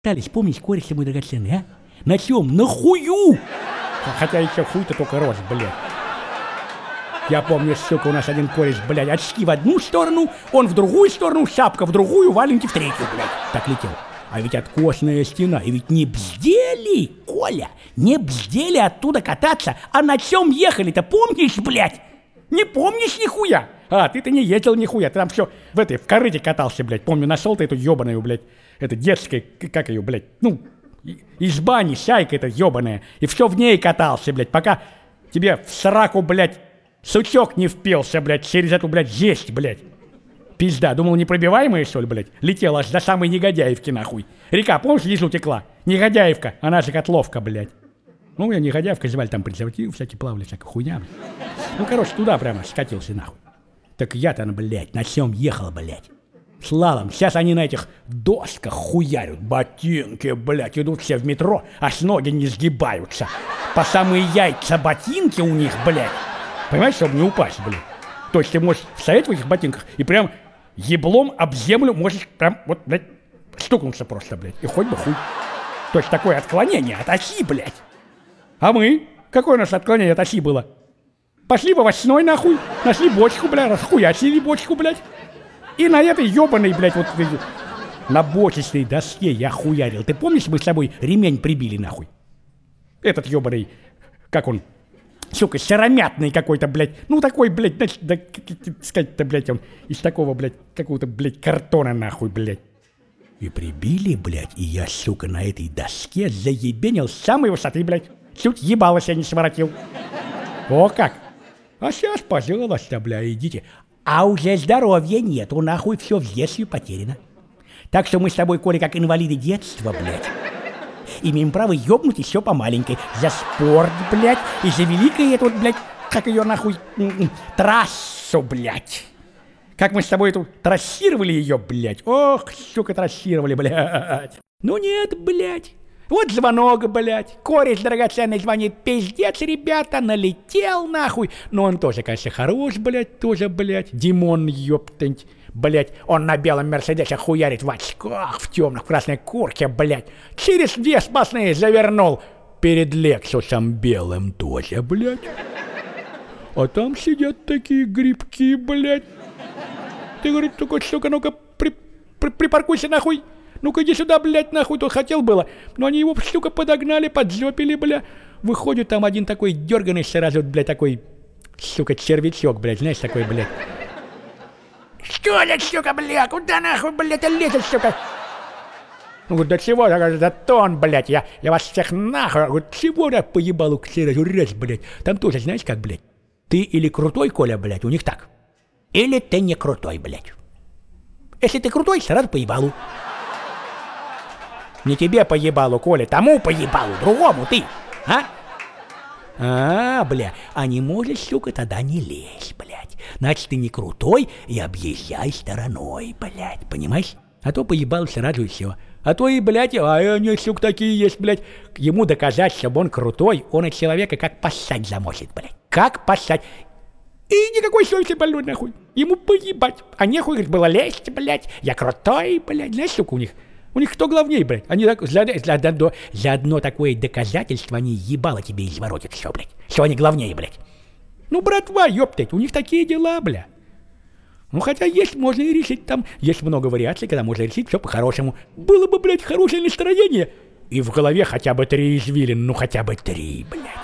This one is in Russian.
Пытались, помнишь, кореш мой драгоценный, а? На чем? На хую! Хотя еще хуй-то только рос, блядь. Я помню, сука, у нас один кореш, блядь, очки в одну сторону, он в другую сторону, шапка в другую, валенки в третью, блядь. Так летел. А ведь откосная стена, и ведь не бздели, Коля, не бздели оттуда кататься, а на чем ехали-то, помнишь, блядь? Не помнишь нихуя? А, ты-то не ездил нихуя, ты там все в корыте катался, блядь. Помню, нашел ты эту ебаную, блядь, это детская, как ее, блядь, ну, из бани, шайка эта ебаная, и все в ней катался, блядь, пока тебе в сраку, блядь, сучок не впился, блядь, через эту, блядь, жесть, блядь. Пизда, думал, непробиваемая, что ли, блядь? Летела аж до самой Негодяевки, нахуй. Река, помнишь, внизу текла? Негодяевка, она же Котловка, блядь. Ну, я Негодяевка, звали там презервативы, всякие плавали, всякая хуйня, блядь. Ну, короче, туда прямо скатился, нахуй. Так я-то, блядь, на чем ехал, блядь? Слалом, сейчас они на этих досках хуярят, ботинки, блядь, идут все в метро, аж ноги не сгибаются. По самые яйца ботинки у них, блядь. Понимаешь, чтобы не упасть, блядь. То есть ты можешь стоять в этих ботинках и прям еблом об землю можешь прям, вот, блядь, стукнуться просто, блядь, и хоть бы хуй. То есть такое отклонение от оси, блядь. А мы? Какое у нас отклонение от оси было? Пошли по овощной, нахуй, нашли бочку, блядь, расхуячили бочку, блядь. И на этой ебаной, блядь, вот на бочечной доске я хуярил. Ты помнишь, мы с тобой ремень прибили, нахуй? Этот ебаный, как он, сука, сыромятный какой-то, блядь. Ну, такой, блядь, да, сказать-то, блядь, он из такого, блядь, какого-то, блядь, картона, нахуй, блядь. И прибили, блядь, и я, сука, на этой доске заебенил с самой высоты, блядь. Чуть ебало себя не своротил. О, как! А сейчас, пожалуйста, бля, идите. А уже здоровья нету, нахуй, все в детстве потеряно. Так что мы с тобой, Коля, как инвалиды детства, блядь, имеем право ёбнуть еще по маленькой. За спорт, блядь, и за великое это вот, блядь, как ее нахуй, трассу, блядь. Как мы с тобой эту трассировали ее, блядь. Ох, сука, трассировали, блядь. Ну нет, блядь. Вот звонок, блядь. Кореш драгоценный звонит. Пиздец, ребята, налетел, нахуй. Но он тоже, конечно, хорош, блядь, тоже, блядь. Димон, ёптать. Блять, он на белом Мерседесе хуярит в очках, в темных, в красной куртке, блять. Через 2 спасные завернул. Перед Лексусом белым тоже, блять. А там сидят такие грибки, блять. Ты, говорит, только, сука, ну-ка, припаркуйся, нахуй. Ну-ка, иди сюда, блять, нахуй, то хотел было. Но они его, сука, подогнали, поджопили, бля. Выходит там один такой дерганый сразу, блять, такой, сука, червячок, блять, знаешь, такой, блять. Что ли, сука, бля, куда нахуй, блядь, лезет, сука? Ну, говорит, да чего, да тон, блядь, я вас всех нахуй, говорит, чего, да, поебалу к сразу, раз, блядь. Там тоже, знаешь, как, блядь, ты или крутой, Коля, блядь, у них так, или ты не крутой, блядь. Если ты крутой, сразу поебалу. Не тебе поебалу, Коля, тому поебалу, другому ты, а? Бля, а не можешь, сука, тогда не лезь, блядь. Значит, ты не крутой и объезжай стороной, блядь, понимаешь? А то поебал сразу и все. А то и, блядь, они, сука, такие есть, блядь. Ему доказать, чтобы он крутой, он от человека как поссать замочит, блядь. Как поссать. И никакой совести больной, нахуй. Ему поебать. А нехуй, говорит, было лезть, блядь. Я крутой, блядь. Знаешь, сука, у них кто главнее, блядь? Они так, за одно такое доказательство они ебало тебе изворотят все, блядь. Что они главнее, блядь. Ну, братва, ёптать, у них такие дела, бля. Ну, хотя есть, можно и решить там. Есть много вариаций, когда можно решить все по-хорошему. Было бы, блядь, хорошее настроение. И в голове хотя бы 3 извилин, ну хотя бы 3, блядь.